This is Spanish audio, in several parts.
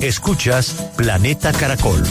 Escuchas Planeta Caracol.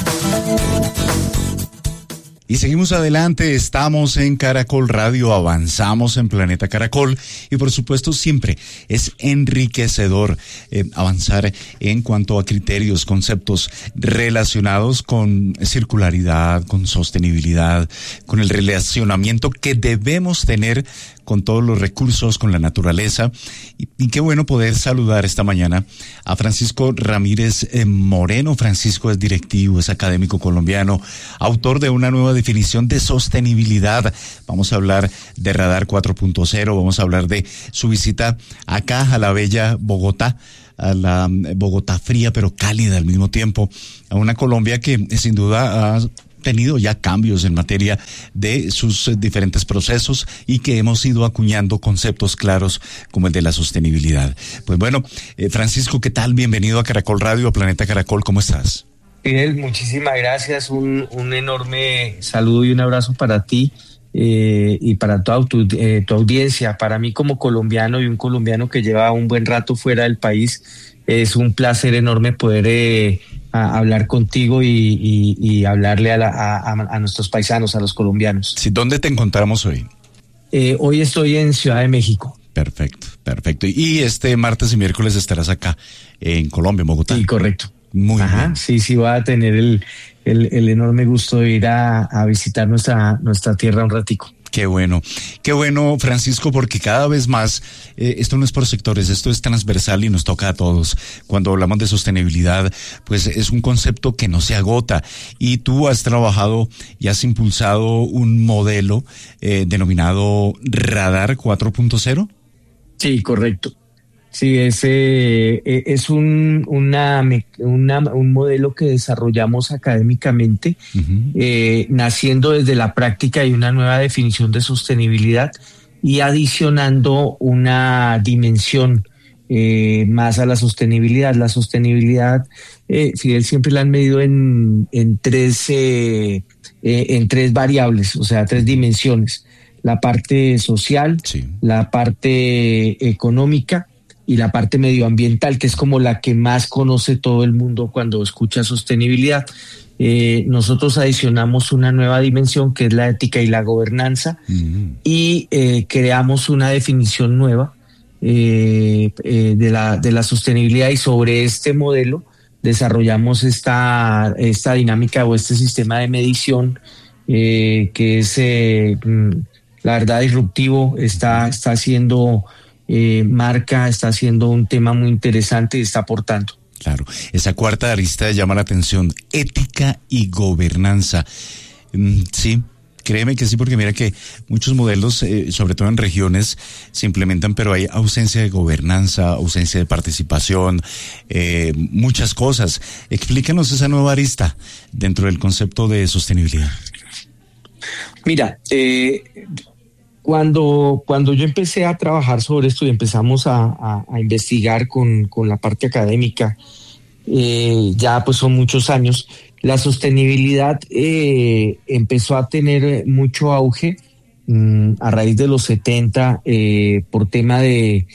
Y seguimos adelante, estamos en Caracol Radio, avanzamos en Planeta Caracol y por supuesto siempre es enriquecedor avanzar en cuanto a criterios, conceptos relacionados con circularidad, con sostenibilidad, con el relacionamiento que debemos tener con todos los recursos, con la naturaleza. Y qué bueno poder saludar esta mañana a Francisco Ramírez Moreno. Francisco es directivo, es académico colombiano, autor de una nueva definición de sostenibilidad. Vamos a hablar de Radar 4.0, vamos a hablar de su visita acá a la bella Bogotá, a la Bogotá fría pero cálida al mismo tiempo, a una Colombia que sin duda ha tenido ya cambios en materia de sus diferentes procesos y que hemos ido acuñando conceptos claros como el de la sostenibilidad. Pues bueno, Francisco, ¿qué tal? Bienvenido a Caracol Radio, a Planeta Caracol, ¿cómo estás? Fidel, muchísimas gracias, un enorme saludo y un abrazo para ti y para toda tu audiencia. Para mí como colombiano y un colombiano que lleva un buen rato fuera del país, es un placer enorme poder a hablar contigo y hablarle a nuestros paisanos, a los colombianos. Sí, ¿dónde te encontramos hoy? Hoy estoy en Ciudad de México. Perfecto, perfecto. Y este martes y miércoles estarás acá en Colombia, en Bogotá. Sí, correcto. Muy bien. Sí, voy a tener el enorme gusto de ir a visitar nuestra tierra un ratico. Qué bueno, Francisco, porque cada vez más esto no es por sectores, esto es transversal y nos toca a todos. Cuando hablamos de sostenibilidad, pues es un concepto que no se agota y tú has trabajado y has impulsado un modelo denominado Radar 4.0. Sí, correcto. Sí, es un modelo que desarrollamos académicamente, naciendo desde la práctica y una nueva definición de sostenibilidad y adicionando una dimensión más a la sostenibilidad. La sostenibilidad, Fidel, siempre la han medido en tres variables, o sea, tres dimensiones: la parte social, sí, la parte económica y la parte medioambiental, que es como la que más conoce todo el mundo cuando escucha sostenibilidad. Nosotros adicionamos una nueva dimensión que es la ética y la gobernanza, y creamos una definición nueva de la sostenibilidad, y sobre este modelo desarrollamos esta dinámica o este sistema de medición que es la verdad disruptivo, está haciendo marca, está haciendo un tema muy interesante y está aportando. Claro, esa cuarta arista llama la atención, ética y gobernanza. Sí, créeme que sí, porque mira que muchos modelos, sobre todo en regiones, se implementan, pero hay ausencia de gobernanza, ausencia de participación, muchas cosas. Explícanos esa nueva arista dentro del concepto de sostenibilidad. Mira, Cuando yo empecé a trabajar sobre esto y empezamos a investigar con la parte académica, ya pues son muchos años, la sostenibilidad empezó a tener mucho auge a raíz de los 70 por tema de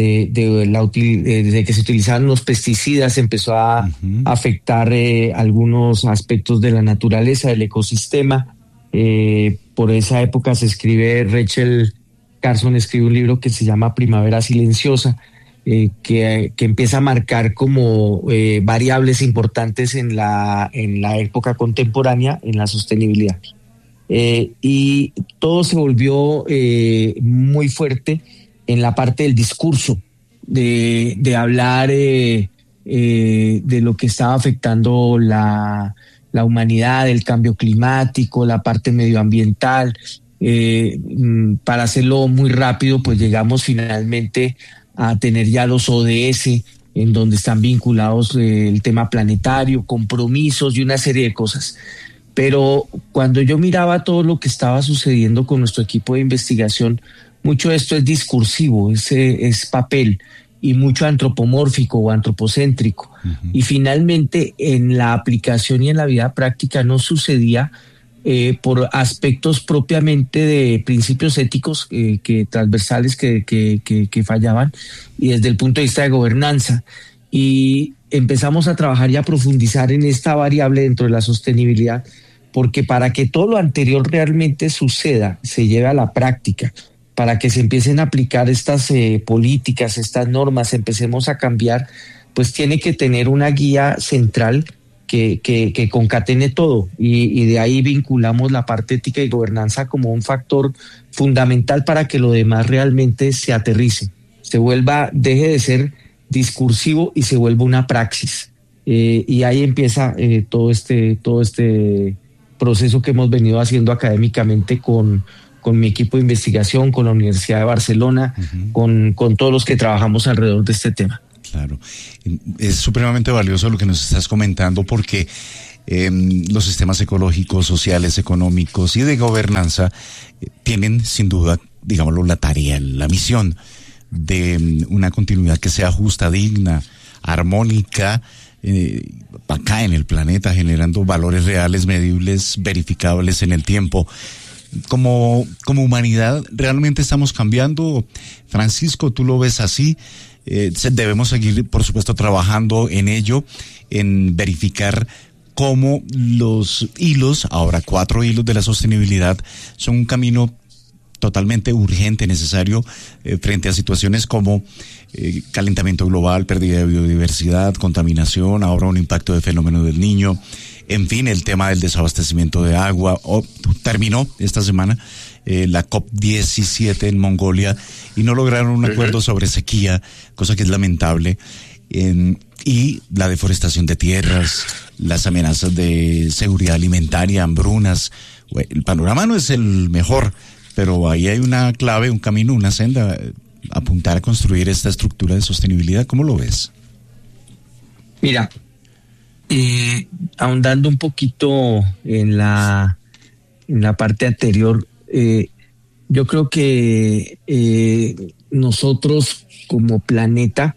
que se utilizaban los pesticidas, empezó a afectar algunos aspectos de la naturaleza, del ecosistema. Por esa época Rachel Carson escribe un libro que se llama Primavera Silenciosa, que empieza a marcar como variables importantes en la época contemporánea en la sostenibilidad. Y todo se volvió muy fuerte en la parte del discurso, de hablar de lo que estaba afectando la humanidad, el cambio climático, la parte medioambiental. Para hacerlo muy rápido, pues llegamos finalmente a tener ya los ODS, en donde están vinculados el tema planetario, compromisos y una serie de cosas. Pero cuando yo miraba todo lo que estaba sucediendo con nuestro equipo de investigación, mucho de esto es discursivo, es papel, y mucho antropomórfico o antropocéntrico. Y finalmente en la aplicación y en la vida práctica no sucedía por aspectos propiamente de principios éticos transversales que fallaban, y desde el punto de vista de gobernanza. y empezamos a trabajar y a profundizar en esta variable dentro de la sostenibilidad, porque para que todo lo anterior realmente suceda, se lleve a la práctica, para que se empiecen a aplicar estas políticas, estas normas, empecemos a cambiar, pues tiene que tener una guía central que concatene todo, y de ahí vinculamos la parte ética y gobernanza como un factor fundamental para que lo demás realmente se aterrice, deje de ser discursivo y se vuelva una praxis. Y ahí empieza todo este proceso que hemos venido haciendo académicamente con mi equipo de investigación, con la Universidad de Barcelona, con todos los que trabajamos alrededor de este tema. Claro, es supremamente valioso lo que nos estás comentando, porque los sistemas ecológicos, sociales, económicos y de gobernanza tienen sin duda, digámoslo, la tarea, la misión de una continuidad que sea justa, digna, armónica, acá en el planeta, generando valores reales, medibles, verificables en el tiempo. Como humanidad, ¿realmente estamos cambiando? Francisco, ¿tú lo ves así? Debemos seguir, por supuesto, trabajando en ello, en verificar cómo los hilos, ahora 4 hilos de la sostenibilidad, son un camino totalmente urgente, necesario, frente a situaciones como calentamiento global, pérdida de biodiversidad, contaminación, ahora un impacto de fenómeno del Niño, en fin, el tema del desabastecimiento de agua. Terminó esta semana la COP17 en Mongolia y no lograron un acuerdo sobre sequía, cosa que es lamentable, y la deforestación de tierras, las amenazas de seguridad alimentaria, hambrunas. El panorama no es el mejor, pero ahí hay una clave, un camino, una senda, apuntar a construir esta estructura de sostenibilidad. ¿Cómo lo ves? Mira, ahondando un poquito en la parte anterior, yo creo que nosotros como planeta,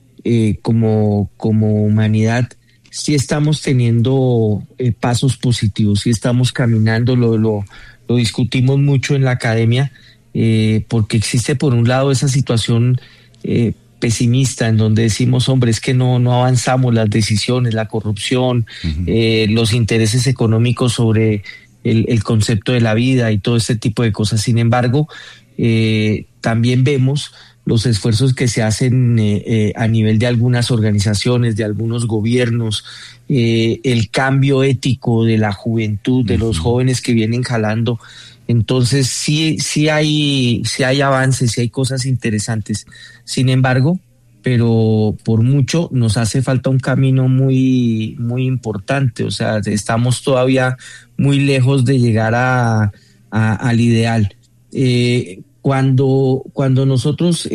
como humanidad, sí estamos teniendo pasos positivos, sí estamos caminando, lo discutimos mucho en la academia, porque existe por un lado esa situación pesimista en donde decimos, hombre, es que no avanzamos, las decisiones, la corrupción, los intereses económicos sobre el concepto de la vida y todo este tipo de cosas. Sin embargo, también vemos los esfuerzos que se hacen a nivel de algunas organizaciones, de algunos gobiernos, el cambio ético de la juventud, de los jóvenes que vienen jalando. Entonces sí hay avances, sí hay cosas interesantes. Sin embargo, pero por mucho nos hace falta un camino muy, muy importante. O sea, estamos todavía muy lejos de llegar al ideal. Cuando nosotros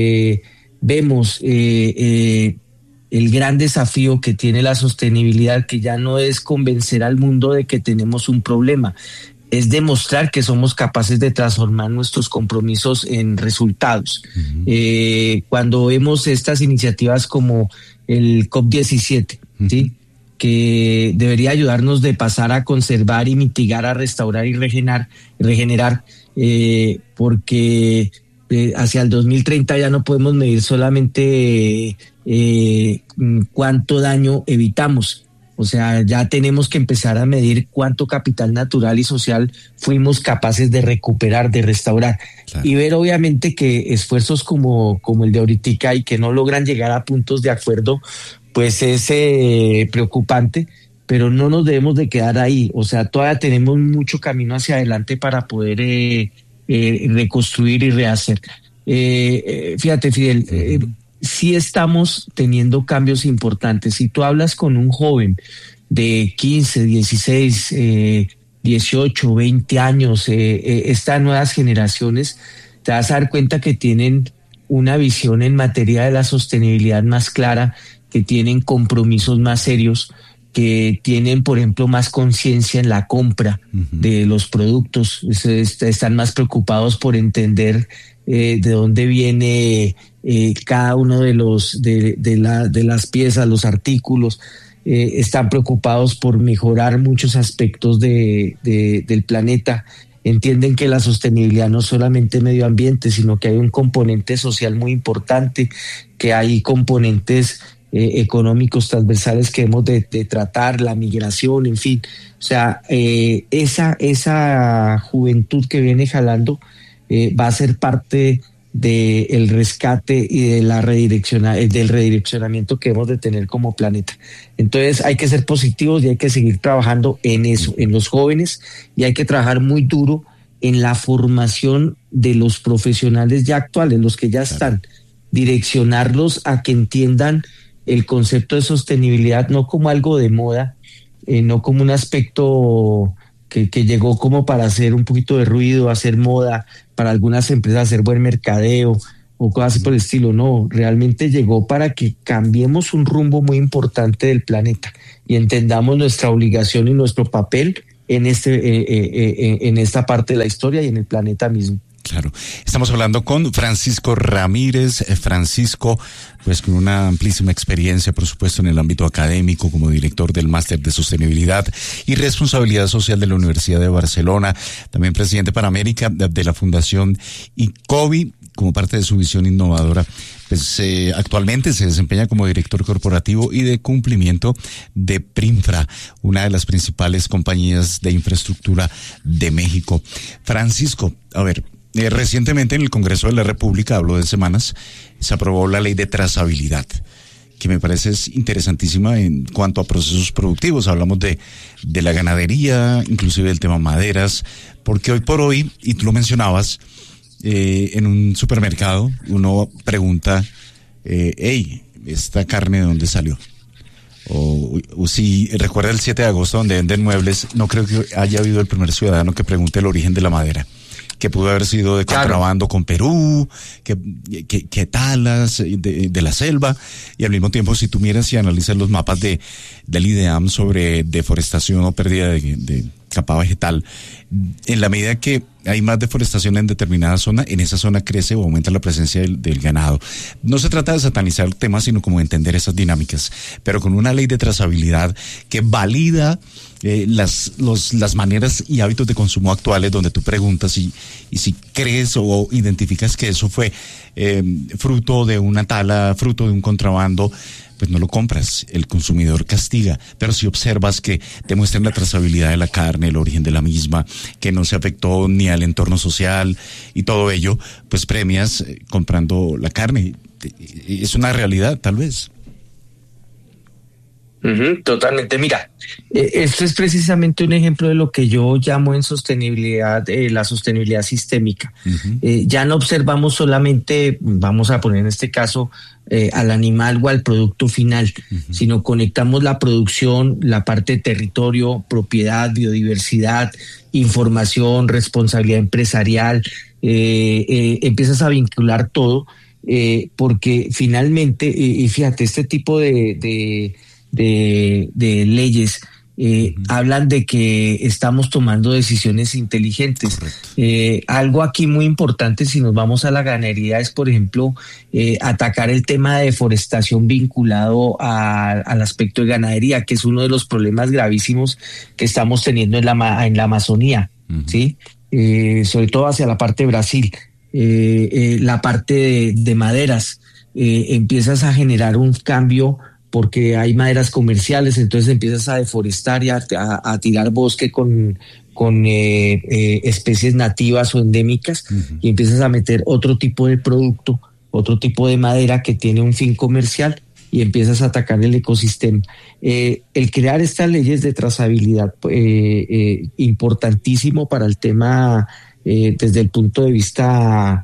vemos el gran desafío que tiene la sostenibilidad, que ya no es convencer al mundo de que tenemos un problema, es demostrar que somos capaces de transformar nuestros compromisos en resultados. Cuando vemos estas iniciativas como el COP17, ¿sí?, que debería ayudarnos de pasar a conservar y mitigar, a restaurar y regenerar, porque hacia el 2030 ya no podemos medir solamente cuánto daño evitamos. O sea, ya tenemos que empezar a medir cuánto capital natural y social fuimos capaces de recuperar, de restaurar. Claro. Y ver obviamente que esfuerzos como el de ahorita y que no logran llegar a puntos de acuerdo, pues es preocupante, pero no nos debemos de quedar ahí. O sea, todavía tenemos mucho camino hacia adelante para poder reconstruir y rehacer. Fíjate, Fidel, sí estamos teniendo cambios importantes. Si tú hablas con un joven de 15, 16, 18, 20 años, estas nuevas generaciones, te vas a dar cuenta que tienen una visión en materia de la sostenibilidad más clara, que tienen compromisos más serios, que tienen, por ejemplo, más conciencia en la compra de los productos, están más preocupados por entender de dónde viene cada uno de las piezas, los artículos, están preocupados por mejorar muchos aspectos del planeta. Entienden que la sostenibilidad no es solamente medio ambiente, sino que hay un componente social muy importante, que hay componentes económicos transversales que hemos de tratar, la migración, en fin. O sea, esa juventud que viene jalando va a ser parte del rescate y de del redireccionamiento que hemos de tener como planeta. Entonces hay que ser positivos y hay que seguir trabajando en eso, en los jóvenes, y hay que trabajar muy duro en la formación de los profesionales ya actuales, los que ya están, direccionarlos a que entiendan el concepto de sostenibilidad no como algo de moda, no como un aspecto que llegó como para hacer un poquito de ruido, hacer moda, para algunas empresas hacer buen mercadeo o cosas por el estilo. No, realmente llegó para que cambiemos un rumbo muy importante del planeta y entendamos nuestra obligación y nuestro papel en esta parte de la historia y en el planeta mismo. Claro. Estamos hablando con Francisco Ramírez. Francisco, pues con una amplísima experiencia, por supuesto, en el ámbito académico, como director del Máster de Sostenibilidad y Responsabilidad Social de la Universidad de Barcelona, también presidente para América de la Fundación ICOBI, como parte de su visión innovadora. Pues actualmente se desempeña como director corporativo y de cumplimiento de Primfra, una de las principales compañías de infraestructura de México. Francisco, a ver, recientemente en el Congreso de la República, hablo de semanas, se aprobó la ley de trazabilidad, que me parece es interesantísima en cuanto a procesos productivos. Hablamos de la ganadería, inclusive del tema maderas, porque hoy por hoy, y tú lo mencionabas, en un supermercado uno pregunta, hey, ¿esta carne de dónde salió? O si recuerda el 7 de agosto donde venden muebles, no creo que haya habido el primer ciudadano que pregunte el origen de la madera, que pudo haber sido de contrabando con Perú, que talas de la selva. Y al mismo tiempo, si tú miras y analizas los mapas del IDEAM sobre deforestación o pérdida de capa vegetal, en la medida que hay más deforestación en determinada zona, en esa zona crece o aumenta la presencia del ganado. No se trata de satanizar el tema, sino como entender esas dinámicas, pero con una ley de trazabilidad que valida las maneras y hábitos de consumo actuales, donde tú preguntas y si crees o identificas que eso fue fruto de una tala, fruto de un contrabando, pues no lo compras, el consumidor castiga. Pero si observas que te muestran la trazabilidad de la carne, el origen de la misma, que no se afectó ni al entorno social y todo ello, pues premias comprando la carne. Es una realidad, tal vez. Totalmente. Mira, esto es precisamente un ejemplo de lo que yo llamo en sostenibilidad, la sostenibilidad sistémica. Ya no observamos solamente, vamos a poner en este caso, al animal o al producto final, sino conectamos la producción, la parte de territorio, propiedad, biodiversidad, información, responsabilidad empresarial, empiezas a vincular todo, porque finalmente, y fíjate, este tipo de leyes hablan de que estamos tomando decisiones inteligentes. Algo aquí muy importante, si nos vamos a la ganadería, es, por ejemplo, atacar el tema de deforestación vinculado al aspecto de ganadería, que es uno de los problemas gravísimos que estamos teniendo en la Amazonía, ¿sí? Sobre todo hacia la parte de Brasil, la parte de maderas, empiezas a generar un cambio porque hay maderas comerciales, entonces empiezas a deforestar y a tirar bosque con especies nativas o endémicas, y empiezas a meter otro tipo de producto, otro tipo de madera que tiene un fin comercial, y empiezas a atacar el ecosistema. El crear estas leyes de trazabilidad, importantísimo para el tema desde el punto de vista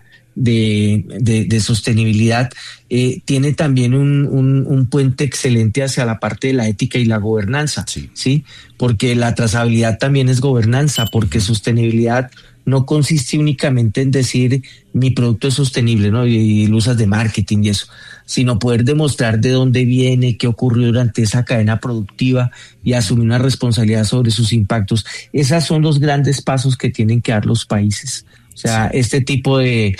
de sostenibilidad, tiene también un puente excelente hacia la parte de la ética y la gobernanza, ¿sí? Porque la trazabilidad también es gobernanza, porque sostenibilidad no consiste únicamente en decir mi producto es sostenible, ¿no? Y lo usas de marketing y eso, sino poder demostrar de dónde viene, qué ocurrió durante esa cadena productiva y asumir una responsabilidad sobre sus impactos. Esos son los grandes pasos que tienen que dar los países. O sea, este tipo de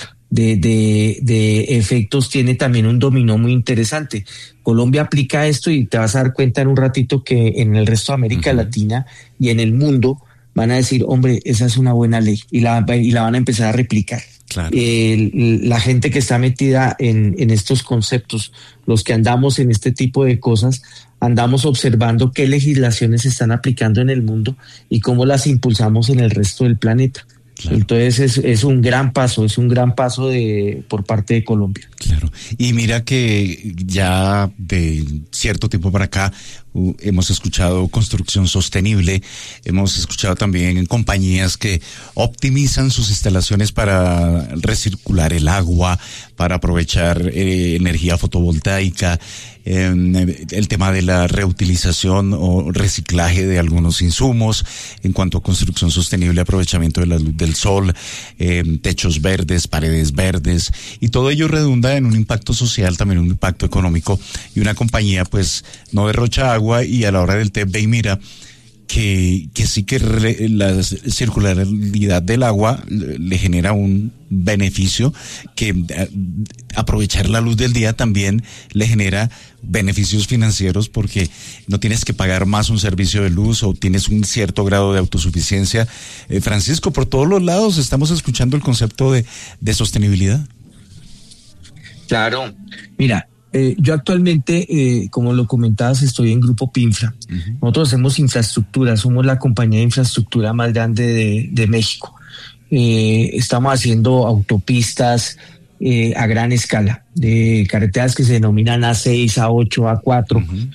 efectos tiene también un dominó muy interesante. Colombia aplica esto y te vas a dar cuenta en un ratito que en el resto de América Latina y en el mundo van a decir, hombre, esa es una buena ley, y la van a empezar a replicar. Claro. La gente que está metida en estos conceptos, los que andamos en este tipo de cosas, andamos observando qué legislaciones se están aplicando en el mundo y cómo las impulsamos en el resto del planeta. Claro. Entonces es un gran paso, por parte de Colombia. Claro. Y mira que ya de cierto tiempo para acá hemos escuchado construcción sostenible, hemos escuchado también compañías que optimizan sus instalaciones para recircular el agua, para aprovechar energía fotovoltaica, el tema de la reutilización o reciclaje de algunos insumos, en cuanto a construcción sostenible, aprovechamiento de la luz del sol, techos verdes, paredes verdes, y todo ello redunda en un impacto social, también un impacto económico, y una compañía pues no derrocha agua y a la hora del té ve y mira que sí que la circularidad del agua le genera un beneficio, que aprovechar la luz del día también le genera beneficios financieros, porque no tienes que pagar más un servicio de luz o tienes un cierto grado de autosuficiencia. Francisco, por todos los lados estamos escuchando el concepto de sostenibilidad. Claro, mira, yo actualmente, como lo comentabas, estoy en Grupo Pinfra. Uh-huh. Nosotros hacemos infraestructura, somos la compañía de infraestructura más grande de México. Estamos haciendo autopistas a gran escala, de carreteras que se denominan A6, A8, A4.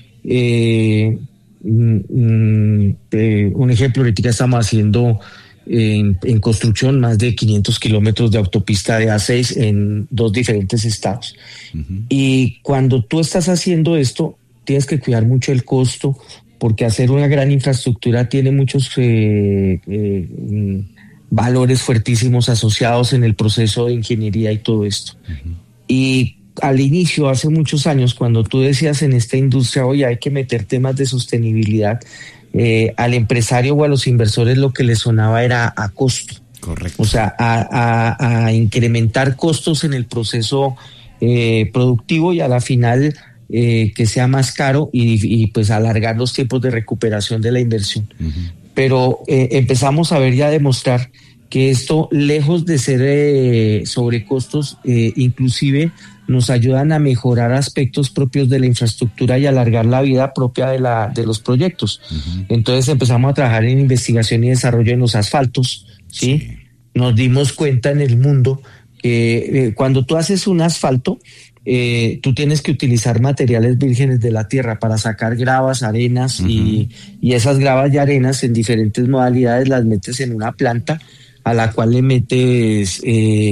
Uh-huh. Un ejemplo, ahorita estamos haciendo en construcción más de 500 kilómetros de autopista de A6 en 2 diferentes estados. Uh-huh. Y cuando tú estás haciendo esto, tienes que cuidar mucho el costo, porque hacer una gran infraestructura tiene muchos valores fuertísimos asociados en el proceso de ingeniería y todo esto. Uh-huh. Y al inicio, hace muchos años, cuando tú decías en esta industria, oye, hay que meter temas de sostenibilidad, al empresario o a los inversores lo que les sonaba era a costo. Correcto. O sea, a incrementar costos en el proceso productivo y a la final que sea más caro y pues alargar los tiempos de recuperación de la inversión. Uh-huh. Pero empezamos a ver y a demostrar que esto, lejos de ser sobrecostos, inclusive nos ayudan a mejorar aspectos propios de la infraestructura y alargar la vida propia de los proyectos. Uh-huh. Entonces empezamos a trabajar en investigación y desarrollo en los asfaltos, ¿sí? Nos dimos cuenta en el mundo que cuando tú haces un asfalto, tú tienes que utilizar materiales vírgenes de la tierra para sacar gravas, arenas. Uh-huh. y esas gravas y arenas en diferentes modalidades las metes en una planta a la cual le metes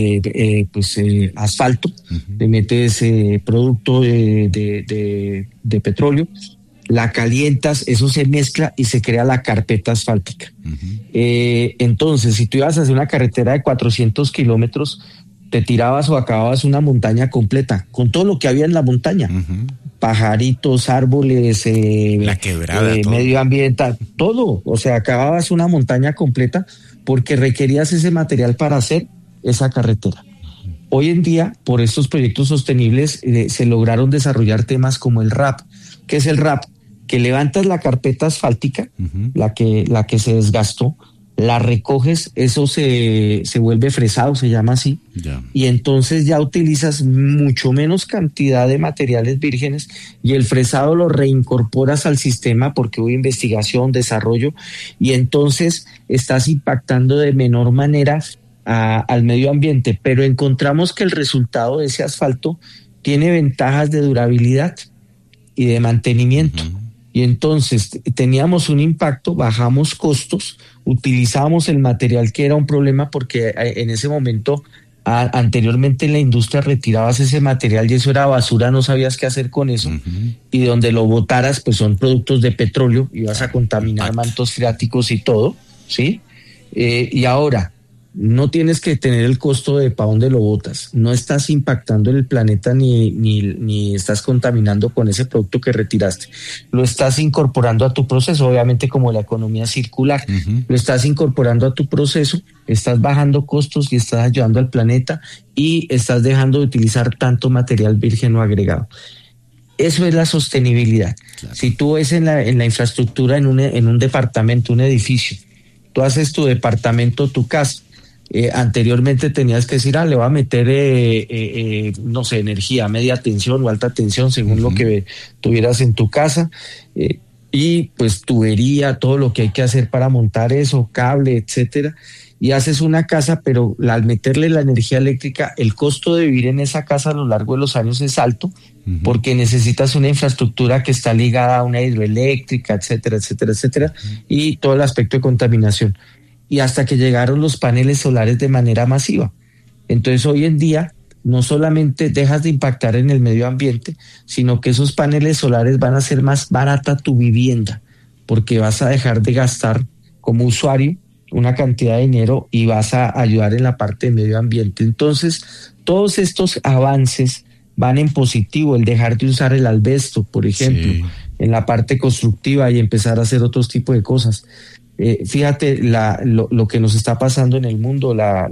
asfalto, uh-huh. Le metes producto de petróleo, la calientas, eso se mezcla y se crea la carpeta asfáltica. Uh-huh. Entonces, si tú ibas a hacer una carretera de 400 kilómetros, te tirabas o acababas una montaña completa, con todo lo que había en la montaña. Uh-huh. Pajaritos, árboles, la quebrada, medio ambiente, todo. O sea, acababas una montaña completa porque requerías ese material para hacer esa carretera. Hoy en día, por estos proyectos sostenibles, se lograron desarrollar temas como el RAP. ¿Qué es el RAP? Que levantas la carpeta asfáltica, uh-huh. la que se desgastó, la recoges, eso se vuelve fresado, se llama así, yeah. Y entonces ya utilizas mucho menos cantidad de materiales vírgenes y el fresado lo reincorporas al sistema porque hubo investigación, desarrollo, y entonces estás impactando de menor manera al medio ambiente, pero encontramos que el resultado de ese asfalto tiene ventajas de durabilidad y de mantenimiento. Uh-huh. Y entonces teníamos un impacto, bajamos costos, utilizamos el material que era un problema porque en ese momento, anteriormente en la industria retirabas ese material y eso era basura, no sabías qué hacer con eso. Uh-huh. Y donde lo botaras pues son productos de petróleo y vas a contaminar mantos freáticos y todo, ¿sí? Y ahora no tienes que tener el costo de para dónde lo botas, no estás impactando el planeta ni estás contaminando con ese producto que retiraste, lo estás incorporando a tu proceso, obviamente como la economía circular. Uh-huh. Lo estás incorporando a tu proceso, estás bajando costos y estás ayudando al planeta y estás dejando de utilizar tanto material virgen o agregado. Eso es la sostenibilidad. Claro. Si tú ves en la infraestructura, en un departamento, un edificio, tú haces tu departamento, tu casa, Anteriormente tenías que decir, le voy a meter, no sé, energía, media tensión o alta tensión, según lo que tuvieras en tu casa, y pues tubería, todo lo que hay que hacer para montar eso, cable, etcétera, y haces una casa, pero al meterle la energía eléctrica, el costo de vivir en esa casa a lo largo de los años es alto, porque necesitas una infraestructura que está ligada a una hidroeléctrica, etcétera, etcétera, etcétera, y todo el aspecto de contaminación. Y hasta que llegaron los paneles solares de manera masiva. Entonces hoy en día no solamente dejas de impactar en el medio ambiente, sino que esos paneles solares van a hacer más barata tu vivienda, porque vas a dejar de gastar como usuario una cantidad de dinero y vas a ayudar en la parte de medio ambiente. Entonces, todos estos avances van en positivo, el dejar de usar el asbesto, por ejemplo, en la parte constructiva y empezar a hacer otros tipos de cosas. Fíjate lo que nos está pasando en el mundo,